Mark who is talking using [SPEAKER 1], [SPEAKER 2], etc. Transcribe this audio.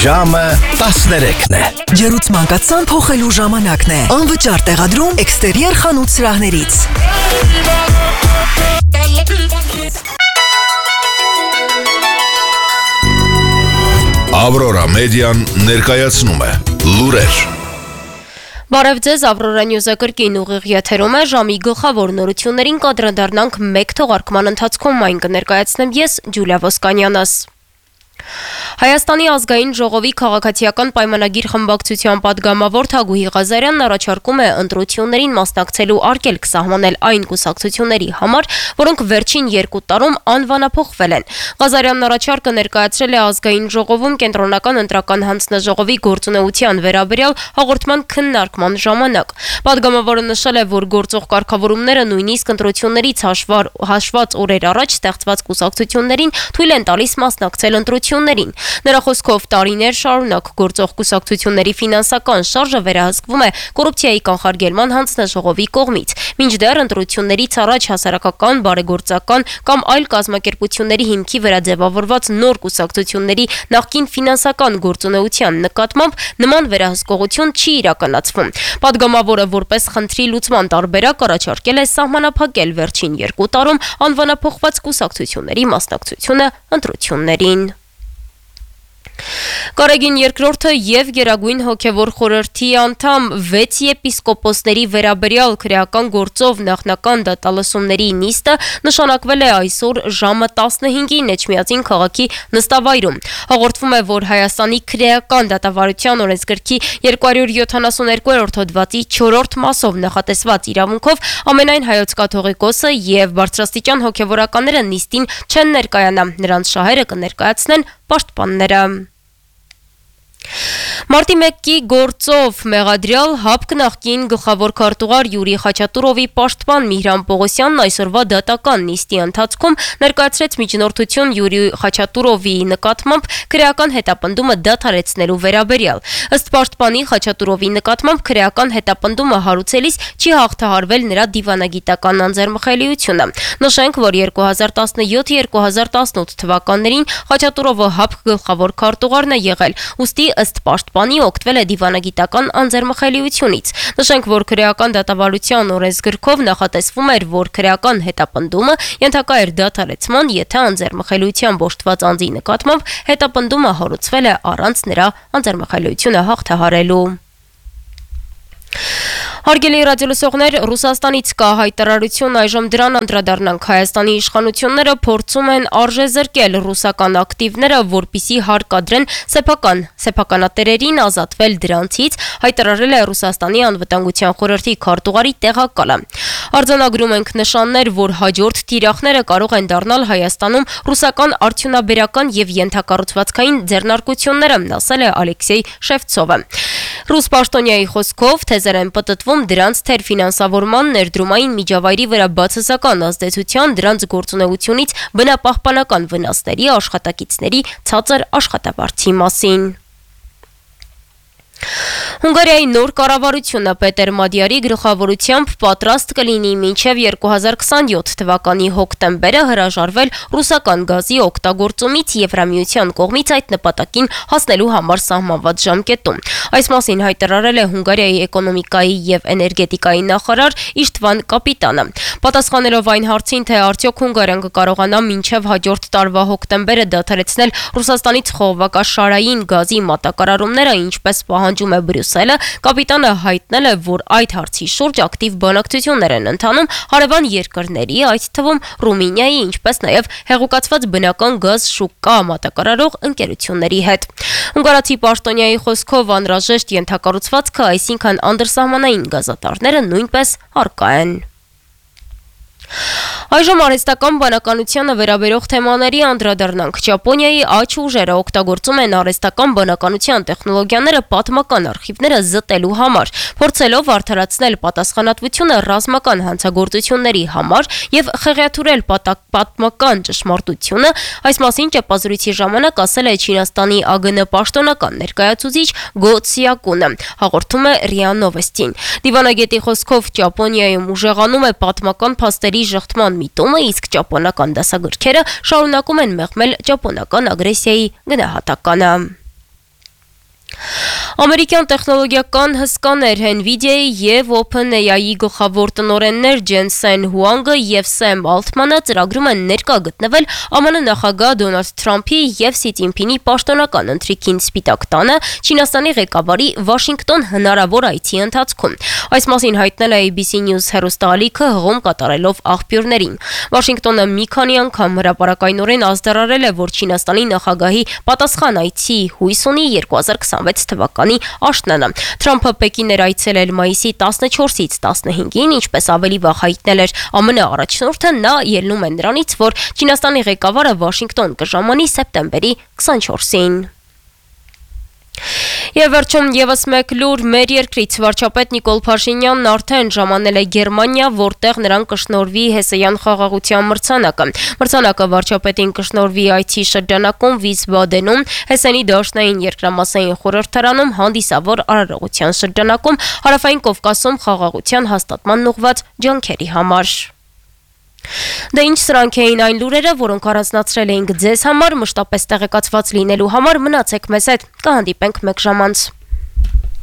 [SPEAKER 1] Ժամը 13-ն է։
[SPEAKER 2] Ջերուցման կացան փոխելու ժամանակն է։ Անվճար տեղադրում էքստերիեր խանութ սրահներից։
[SPEAKER 1] Ավրորա մեդիան ներկայացնում է լուրեր։
[SPEAKER 3] Բարև ձեզ, Ավրորա Նյուզը կրկին ուղիղ եթերում է, ժամի գլխավոր նորություններին կադրադառնանք մեկ թողարկման ընթացքում, այն կներկայացնեմ ես, Ջուլիա Ոսկանյանս։ Հայաստանի ազգային ժողովի քաղաքացիական պայմանագիր խմբակցության պատգամավոր Թագուհի Ղազարյանն առաջարկում է ընտրություններին մասնակցելու արգելք սահմանել այն կուսակցությունների համար, որոնք վերջին 2 տարում անվանափոխվել են։ Ղազարյանն առաջարկը ներկայացրել է ազգային ժողովում կենտրոնական ընտրական հանձնաժողովի գործունեության վերաբերյալ հաղորդման քննարկման ժամանակ։ Պատգամավորը նշել է, որ գործող կարգավորումները նույնիսկ ընտրություններից հաշված օրեր առաջ ստեղծված կուսակցություններին թույլ են տալիս մասնակցել ընտրություններին։ Նրա խոսքով տարիներ շարունակ գործող կուսակցությունների ֆինանսական շարժը վերահսկվում է կոռուպցիայի կանխարգելման հանձնաժողովի կողմից։ Մինչդեռ ընտրություններից առաջ հասարակական, բարեգործական կամ այլ կազմակերպությունների հիմքի վրա ձևավորված նոր կուսակցությունների նախկին ֆինանսական գործունեության նկատմամբ նման վերահսկողություն չի իրականացվում։ Պատգամավորը որպես խնդրի լուծման տարբերակ առաջարկել է սահմանափակել վերջին 2 տարում անվանափոխված կուսակցությունների մասնակցությունը ընտրություններին։ Կարեգին II և Գերագույն հոգևոր խորհրդի անդամ 6 եպիսկոպոսների վերաբերյալ քրեական գործով նախնական դատալսումների նիստը նշանակվել է այսօր ժամը 15-ին Էջմիածին քաղաքի նստավայրում։ Հաղորդվում է, որ Հայաստանի քրեական դատավարության օրենսգրքի 272-րդ հոդվածի 4-րդ մասով նախատեսված իրավունքով ամենայն հայոց կաթողիկոսը և բարձրաստիճան հոգևորականները նիստին չեն ներկայանա, նրանց շահերը կներկայացնեն պաշտպանները։ Մարտի 1-ի գործով մեղադրյալ ՀԱՊԿ նախկին գլխավոր քարտուղար Յուրի Խաչատուրովի պաշտպան Միհրան Պողոսյանն այսօրվա դատական նիստի ընթացքում ներկայացրեց միջնորդություն Յուրի Խաչատուրովի նկատմամբ քրեական հետապնդումը դադարեցնելու վերաբերյալ։ Ըստ պաշտպանի Խաչատուրովի նկատմամբ քրեական հետապնդումը հարուցելիս չի հաղթահարվել նրա դիվանագիտական անձեռմխելիությունը։ Նշենք, որ 2017-2018 թվականներին Խաչատուրովը ՀԱՊԿ գլխավոր քարտուղարն է եղել, ուստի ըստ պաշտպանի օգտվել է դիվանագիտական անձեռմխելիությունից։ Նշենք, որ քրեական դատավարության օրենսգրքով նախատեսվում էր, որ քրեական հետապնդումը ենթակա էր դադարեցման, եթե անձեռմխելիությամբ օժտված անձի նկատմամբ հետապնդումը հարուցվել է առանց նրա անձեռմխելիությունը հաղթահարելու։ Հարգելի ռադիոլսողներ, Ռուսաստանից կա հայտարարություն, այժմ դրան անդրադառնանք։ Հայաստանի իշխանությունները փորձում են արժեզրկել ռուսական ակտիվները, որպիսի հարկադրեն սեփականատերերին ազատվել դրանցից, հայտարարել է Ռուսաստանի անվտանգության խորհրդի քարտուղարի տեղակալը։ Արձանագրում ենք նշաններ, որ հաջորդ թիրախները կարող են դառնալ Հայաստանում ռուսական արդյունաբերական և ենթակառուցվածքային ձեռնարկությունները, ասել է Ալեքսեյ Շևցովը։ Ռուս պաշտոնյայի խոսքով թեզեր են պտտվում դրանց թերֆինանսավորման, ներդրումային միջավայրի վրա բացասական ազդեցության, դրանց գործունեությունից բնապահպանական վնասների, աշխատակիցների ցածր աշխատավարձի մասին։ Հունգարիայի նոր կառավարությունը Պետեր Մադիարի գլխավորությամբ պատրաստ կլինի մինչև 2027 թվականի հոկտեմբերը հրաժարվել ռուսական գազի օգտագործումից Եվրամիության կողմից այդ նպատակին հասնելու համար սահմանված ժամկետում։ Այս մասին հայտարարել է Հունգարիայի էկոնոմիկայի և էներգետիկայի նախարար Իշտվան Կապիտանը։ Պատասխանելով այն հարցին, թե արդյոք Հունգարիան կկարողանա մինչև հաջորդ տարվա հոկտեմբերը դադարեցնել Ռուսաստանից խողովակաշարային գազի մատակարարումները, ինչպես պահանջում է Բրյուսելը, կապիտանը հայտնել է, որ այդ հարցի շուրջ ակտիվ բանակցություններ են ընթանում հարևան երկրների, այդ թվում Ռումինիայի, ինչպես նաև հեղուկացված բնական գազ շուկա մատակարարող ընկերությունների հետ։ Հունգարացի պաշտոնյայի խոսքով անհրաժեշտ ենթակառուցվածքը, այսինքն անդրսահմանային գազատարները նույնպես առկա են։ Այժմ արհեստական բանականությանը վերաբերող թեմաների անդրադառնանք։ Ճապոնիայի աջ ուժերը օգտագործում են արհեստական բանականության տեխնոլոգիաները պատմական արխիվները զտելու համար, փորձելով արդարացնել պատասխանատվությունը ռազմական հանցագործությունների համար եւ խեղաթյուրել պատմական ճշմարտությունը։ Այս մասին ճեպազրույցի ժամանակ ասել է Չինաստանի ԱԳՆ պաշտոնական ներկայացուցիչ Գո Ցիակունը, հաղորդում է ՌԻԱ Նովեստին։ Դիվանագետի խոսքով Ճապոնիայում ուժեղանում է պատմական փաստերի ժխտման միտումը, իսկ ճապոնական դասագրքերը շարունակում են մեղմել ճապոնական ագրեսիայի գնահատականը։ Ամերիկյան տեխնոլոգիական հսկաներ Nvidia-ի և OpenAI-ի գլխավոր տնօրեններ Ջենսեն Հուանգը և Սեմ Ալթմանը ծրագրում են ներկա գտնվել ԱՄՆ նախագահ Դոնալդ Թրամփի և Սի Ցզինփինի պաշտոնական ընթրիքին Սպիտակ տանը Չինաստանի ղեկավարի Վաշինգտոն հնարավոր այցի ընթացքում։ Այս մասին հայտնել է ABC News հեռուստաալիքը հղում կատարելով աղբյուրներին։ Վաշինգտոնը մի քանի անգամ հրապարակայնորեն ազդարարել է, որ Չինաստանի նախագահի պատասխան այցի հույս ունի 2026 թվականի աշնանը։ Թրամփը Պեկին էր այցելել մայիսի 14-ից 15-ին, ինչպես ավելի վաղ հայտնել էր ԱՄՆ առաջնորդը, նա ելնում է նրանից, որ Չինաստանի ղեկավարը Վաշինգտոն կժամանի սեպտեմբերի 24-ին։ Եվ վերջում եւս մեկ լուր մեր երկրից վարչապետ Նիկոլ Փաշինյանն արդեն ժամանել է Գերմանիա, որտեղ նրան կշնորհվի Հեսեյան խաղաղության մրցանակը։ Մրցանակը վարչապետին կշնորհվի այցի շրջանակում Վիսբադենում, Հեսենի դաշնային երկրամասային խորհրդարանում հանդիսավոր արարողության շրջանակում Հարավային Կովկասում խաղաղության հաստատման ուղղված ջանքերի համար։ Դե ինչ սրանք էին այն լուրերը, որոնք առանձնացրել էինք ձեզ համար, մշտապես տեղեկացված լինելու համար մնացեք մեզ հետ, կհանդիպենք մեկ ժամ անց։